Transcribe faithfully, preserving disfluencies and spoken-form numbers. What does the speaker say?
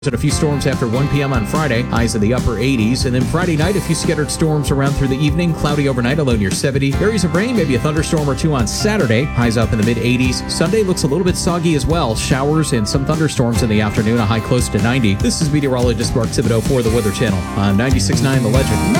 And a few storms after one p.m. on Friday, highs in the upper eighties. And then Friday night, a few scattered storms around through the evening. Cloudy overnight, a low near seventy. Areas of rain, maybe a thunderstorm or two on Saturday. Highs up in the mid eighties. Sunday looks a little bit soggy as well. Showers and some thunderstorms in the afternoon, a high close to ninety. This is meteorologist Mark Thibodeau for the Weather Channel on ninety-six point nine The Legend.